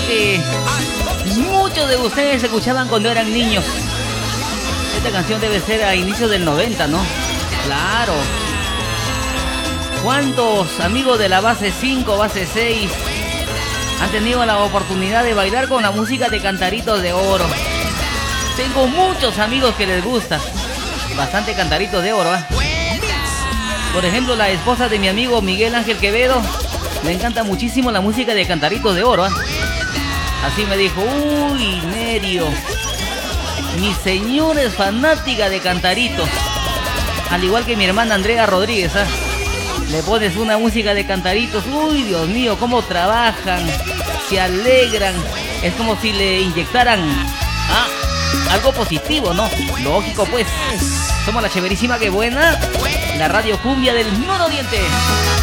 que muchos de ustedes escuchaban cuando eran niños. Esta canción debe ser a inicios del 90, ¿no? Claro. ¿Cuántos amigos de la base 5, base 6 han tenido la oportunidad de bailar con la música de Cantaritos de Oro? Tengo muchos amigos que les gusta bastante Cantaritos de Oro, ¿eh? Por ejemplo, la esposa de mi amigo Miguel Ángel Quevedo le encanta muchísimo la música de Cantaritos de Oro, ¿eh? Así me dijo, uy, Nerio, mi señora es fanática de Cantaritos. Al igual que mi hermana Andrea Rodríguez, ¿eh? Le pones una música de Cantaritos, uy, Dios mío, cómo trabajan, se alegran. Es como si le inyectaran algo positivo, ¿no? Lógico, pues. Somos la Chéverísima Que Buena, la radio cumbia del Nororiente.